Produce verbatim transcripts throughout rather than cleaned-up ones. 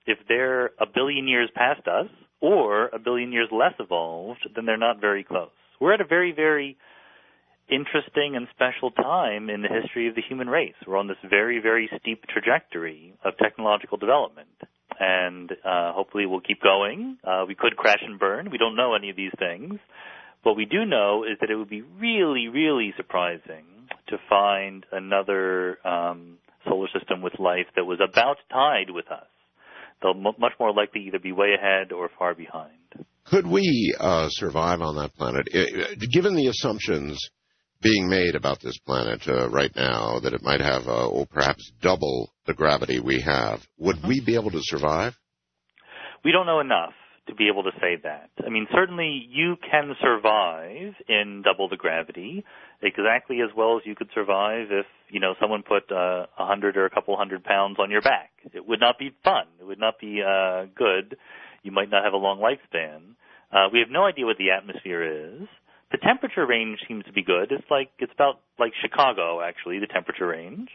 if they're a billion years past us or a billion years less evolved, then they're not very close. We're at a very, very interesting and special time in the history of the human race. We're on this very, very steep trajectory of technological development, and uh, hopefully we'll keep going. Uh, we could crash and burn. We don't know any of these things. What we do know is that it would be really, really surprising to find another um, solar system with life that was about tied with us. They'll m- much more likely either be way ahead or far behind. Could we uh, survive on that planet? It, given the assumptions being made about this planet uh, right now, that it might have, uh, or perhaps double the gravity we have, would mm-hmm. we be able to survive? We don't know enough to be able to say that. I mean, certainly you can survive in double the gravity exactly as well as you could survive if, you know, someone put uh, a hundred or a couple hundred pounds on your back. It would not be fun. It would not be uh, good. You might not have a long lifespan. Uh, we have no idea what the atmosphere is. The temperature range seems to be good. It's like it's about like Chicago, actually, the temperature range.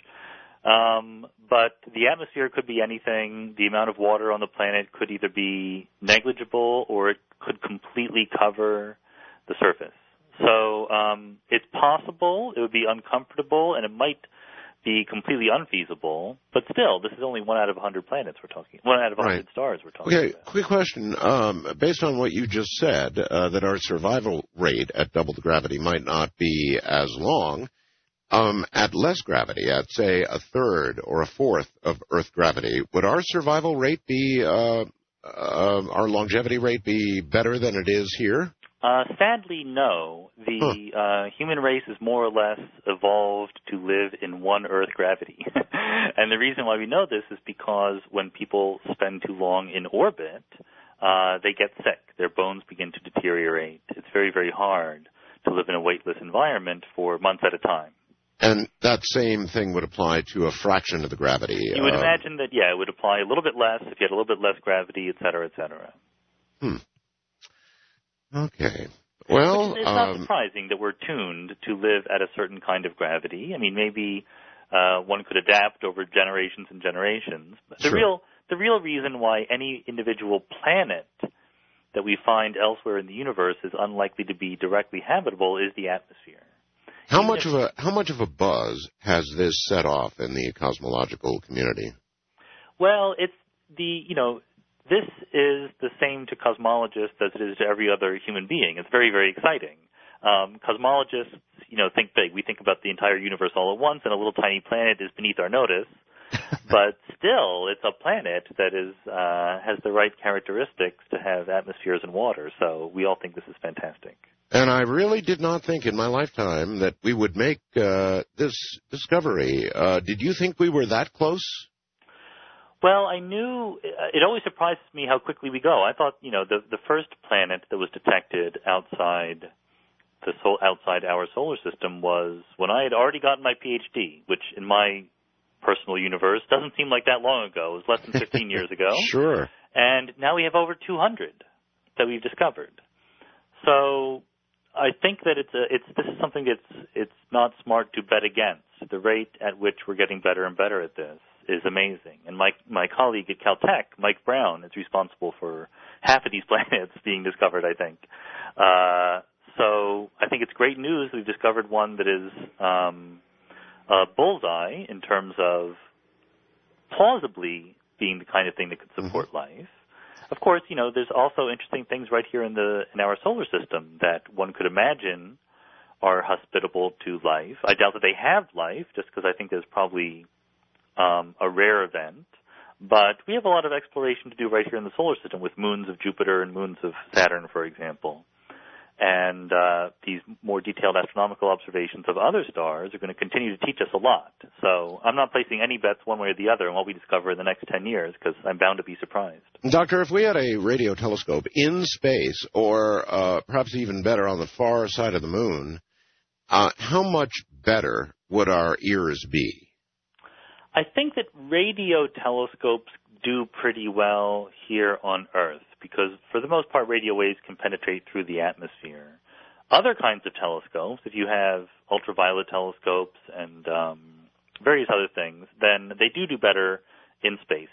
Um, but the atmosphere could be anything. The amount of water on the planet could either be negligible or it could completely cover the surface. So um, it's possible. It would be uncomfortable, and it might be completely unfeasible. But still, this is only one out of a hundred planets we're talking. One out of a hundred right. stars we're talking okay, about. Okay, quick question. Um, based on what you just said, uh, that our survival rate at double the gravity might not be as long. Um, at less gravity, at, say, a third or a fourth of Earth gravity, would our survival rate be, uh, uh, our longevity rate be better than it is here? Uh, sadly, no. The huh. uh, human race is more or less evolved to live in one Earth gravity. And the reason why we know this is because when people spend too long in orbit, uh, they get sick. Their bones begin to deteriorate. It's very, very hard to live in a weightless environment for months at a time. And that same thing would apply to a fraction of the gravity. You would um, imagine that, yeah, it would apply a little bit less if you had a little bit less gravity, et cetera, et cetera. Hmm. Okay. Well, Which is, it's um, not surprising that we're tuned to live at a certain kind of gravity. I mean, maybe uh, one could adapt over generations and generations. But the sure. real, the real reason why any individual planet that we find elsewhere in the universe is unlikely to be directly habitable is the atmosphere. How much of a how much of a buzz has this set off in the cosmological community? Well, it's the you know this is the same to cosmologists as it is to every other human being. It's very, very exciting. Um, cosmologists, you know, think big. We think about the entire universe all at once, and a little tiny planet is beneath our notice. But still, it's a planet that is uh, has the right characteristics to have atmospheres and water. So we all think this is fantastic. And I really did not think in my lifetime that we would make uh, this discovery. Uh, did you think we were that close? Well, I knew it always surprises me how quickly we go. I thought, you know, the the first planet that was detected outside the sol- outside our solar system was when I had already gotten my P H D, which in my personal universe doesn't seem like that long ago. It was less than fifteen years ago. Sure. And now we have over two hundred that we've discovered. So I think that it's a, it's this is something that's it's not smart to bet against. The rate at which we're getting better and better at this is amazing. And my my colleague at Caltech, Mike Brown, is responsible for half of these planets being discovered, I think. Uh, so I think it's great news. We've discovered one that is um, a bullseye in terms of plausibly being the kind of thing that could support mm-hmm. life. Of course, you know, there's also interesting things right here in the in our solar system that one could imagine are hospitable to life. I doubt that they have life, just because I think there's probably um, a rare event. But we have a lot of exploration to do right here in the solar system with moons of Jupiter and moons of Saturn, for example. And uh, these more detailed astronomical observations of other stars are going to continue to teach us a lot. So I'm not placing any bets one way or the other on what we discover in the next ten years, because I'm bound to be surprised. Doctor, if we had a radio telescope in space, or uh, perhaps even better on the far side of the moon, uh, how much better would our ears be? I think that radio telescopes do pretty well here on Earth, because for the most part, radio waves can penetrate through the atmosphere. Other kinds of telescopes, if you have ultraviolet telescopes and um, various other things, then they do do better in space.